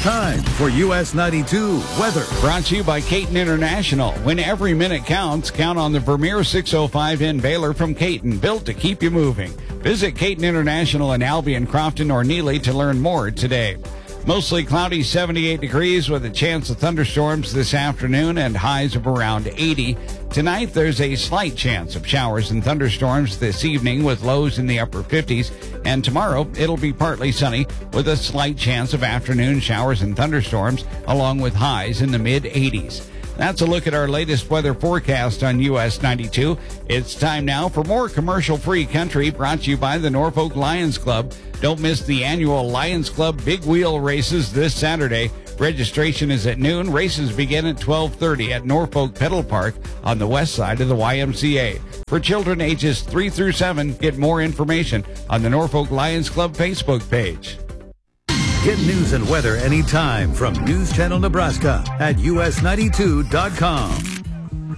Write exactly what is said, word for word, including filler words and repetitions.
time for U S ninety-two weather. Brought to you by Caton International. When every minute counts, count on the Vermeer six oh five in baler from Caton, built to keep you moving. Visit Caton International in Albion, Crofton, or Neely to learn more today. Mostly cloudy, seventy-eight degrees with a chance of thunderstorms this afternoon and highs of around eighty. Tonight, there's a slight chance of showers and thunderstorms this evening with lows in the upper fifties. And tomorrow, it'll be partly sunny with a slight chance of afternoon showers and thunderstorms along with highs in the mid eighties. That's a look at our latest weather forecast on U S ninety-two. It's time now for more commercial-free country brought to you by the Norfolk Lions Club. Don't miss the annual Lions Club Big Wheel races this Saturday. Registration is at noon. Races begin at twelve thirty at Norfolk Pedal Park on the west side of the Y M C A. For children ages three through seven, get more information on the Norfolk Lions Club Facebook page. Get news and weather anytime from News Channel Nebraska at U S ninety-two dot com.